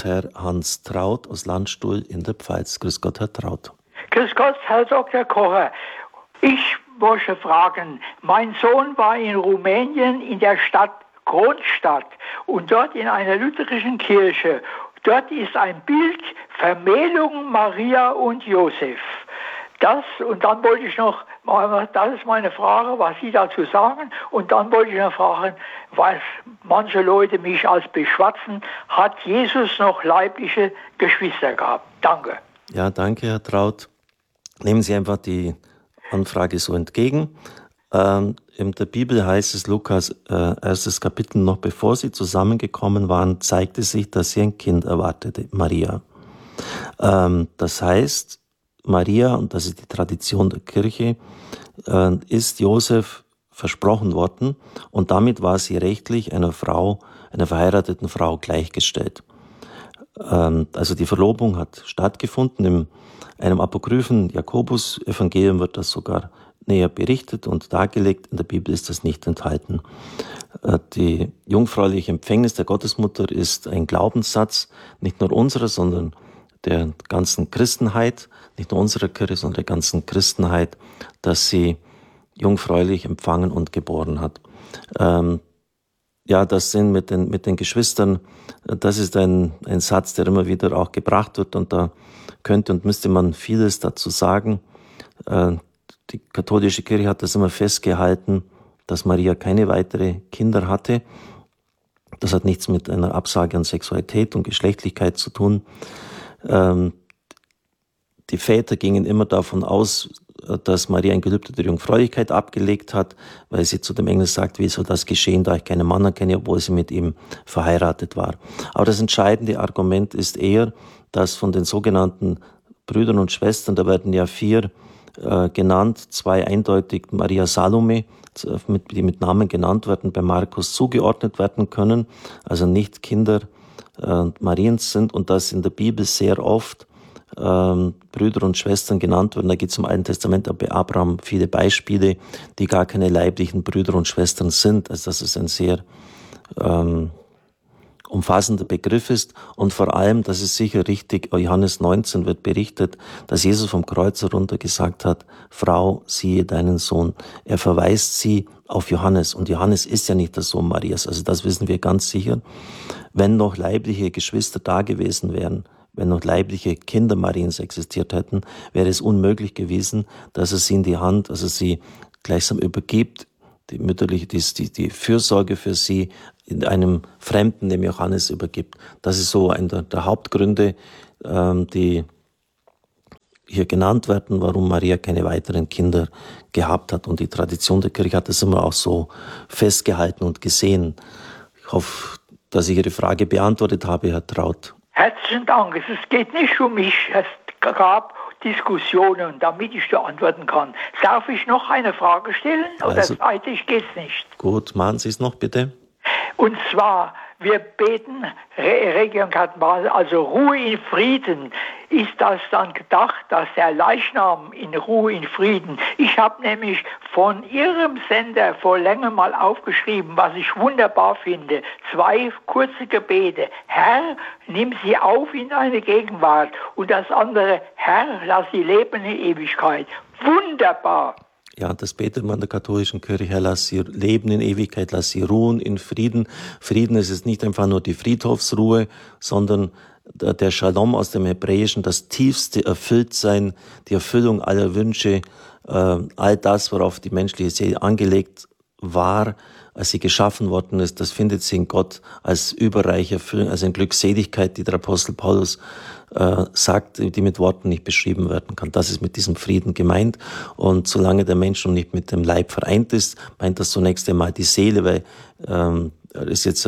Gott, Herr Hans Traut aus Landstuhl in der Pfalz. Grüß Gott, Herr Traut. Grüß Gott, Herr Dr. Kocher. Ich wollte fragen, mein Sohn war in Rumänien in der Stadt Kronstadt und dort in einer lutherischen Kirche. Dort ist ein Bild, Vermählung Maria und Josef. Und dann wollte ich noch, das ist meine Frage, was Sie dazu sagen. Und dann wollte ich noch fragen, weil manche Leute mich als beschwatzen, hat Jesus noch leibliche Geschwister gehabt? Danke. Ja, danke, Herr Traut. Nehmen Sie einfach die Anfrage so entgegen. In der Bibel heißt es, Lukas 1. Kapitel, noch bevor sie zusammengekommen waren, zeigte sich, dass sie ein Kind erwartete, Maria. Das heißt, Maria, und das ist die Tradition der Kirche, ist Josef versprochen worden und damit war sie rechtlich einer verheirateten Frau gleichgestellt. Also die Verlobung hat stattgefunden. In einem apokryphen Jakobus-Evangelium wird das sogar näher berichtet und dargelegt. In der Bibel ist das nicht enthalten. Die jungfräuliche Empfängnis der Gottesmutter ist ein Glaubenssatz, nicht nur unserer, sondern der ganzen Christenheit, nicht nur unserer Kirche, sondern der ganzen Christenheit, dass sie jungfräulich empfangen und geboren hat. Ja, das sind mit den Geschwistern, das ist ein Satz, der immer wieder auch gebracht wird und da könnte und müsste man vieles dazu sagen. Die katholische Kirche hat das immer festgehalten, dass Maria keine weitere Kinder hatte. Das hat nichts mit einer Absage an Sexualität und Geschlechtlichkeit zu tun. Die Väter gingen immer davon aus, dass Maria ein Gelübde der Jungfräulichkeit abgelegt hat, weil sie zu dem Engel sagt, wie soll das geschehen, da ich keinen Mann erkenne, obwohl sie mit ihm verheiratet war. Aber das entscheidende Argument ist eher, dass von den sogenannten Brüdern und Schwestern, da werden ja 4 genannt, 2 eindeutig Maria Salome, die mit Namen genannt werden, bei Markus zugeordnet werden können, also nicht Kinder Mariens sind und dass in der Bibel sehr oft Brüder und Schwestern genannt werden. Da gibt es im Alten Testament bei Abraham viele Beispiele, die gar keine leiblichen Brüder und Schwestern sind. Also dass es ein sehr umfassender Begriff ist und vor allem, das ist sicher richtig, Johannes 19 wird berichtet, dass Jesus vom Kreuz herunter gesagt hat, Frau, siehe deinen Sohn. Er verweist sie auf Johannes und Johannes ist ja nicht der Sohn Marias, also das wissen wir ganz sicher. Wenn noch leibliche Geschwister da gewesen wären, wenn noch leibliche Kinder Mariens existiert hätten, wäre es unmöglich gewesen, dass er sie in die Hand, also sie gleichsam übergibt, die mütterliche, die Fürsorge für sie in einem Fremden, dem Johannes übergibt. Das ist so einer der Hauptgründe, die hier genannt werden, warum Maria keine weiteren Kinder gehabt hat. Und die Tradition der Kirche hat das immer auch so festgehalten und gesehen. Ich hoffe, dass ich Ihre Frage beantwortet habe, Herr Traut. Herzlichen Dank. Es geht nicht um mich. Es gab Diskussionen, damit ich da antworten kann. Darf ich noch eine Frage stellen? Oder zeitlich geht's nicht? Gut, machen Sie es noch bitte. Und zwar, wir beten Requiem Cathedral, also Ruhe in Frieden. Ist das dann gedacht, dass der Leichnam in Ruhe in Frieden? Ich habe nämlich von Ihrem Sender vor längerem mal aufgeschrieben, was ich wunderbar finde. 2 kurze Gebete. Herr, nimm sie auf in deine Gegenwart. Und das andere, Herr, lass sie leben in Ewigkeit. Wunderbar. Ja, das betet man der katholischen Kirche, Herr, lass sie leben in Ewigkeit, lass sie ruhen in Frieden. Frieden ist es nicht einfach nur die Friedhofsruhe, sondern der Shalom aus dem Hebräischen, das tiefste Erfülltsein, die Erfüllung aller Wünsche, all das, worauf die menschliche Seele angelegt war, als sie geschaffen worden ist, das findet sie in Gott als überreiche Erfüllung, als eine Glückseligkeit, die der Apostel Paulus sagt, die mit Worten nicht beschrieben werden kann. Das ist mit diesem Frieden gemeint. Und solange der Mensch noch nicht mit dem Leib vereint ist, meint das zunächst einmal die Seele, weil ist jetzt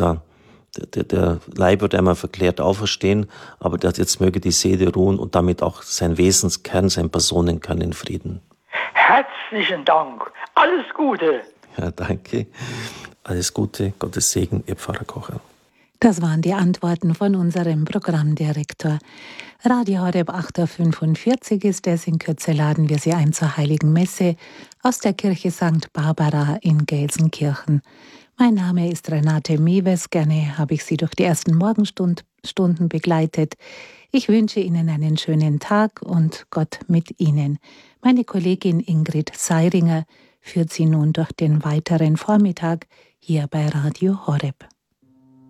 der Leib wird einmal verklärt auferstehen, aber jetzt möge die Seele ruhen und damit auch sein Wesenskern, sein Personenkern in Frieden. Herzlichen Dank. Alles Gute. Ja, danke. Alles Gute. Gottes Segen, Ihr Pfarrer Kocher. Das waren die Antworten von unserem Programmdirektor. Radio Horeb 8.45 Uhr ist es. In Kürze laden wir Sie ein zur Heiligen Messe aus der Kirche St. Barbara in Gelsenkirchen. Mein Name ist Renate Mewes. Gerne habe ich Sie durch die ersten Morgenstunden begleitet. Ich wünsche Ihnen einen schönen Tag und Gott mit Ihnen. Meine Kollegin Ingrid Seiringer führt Sie nun durch den weiteren Vormittag hier bei Radio Horeb.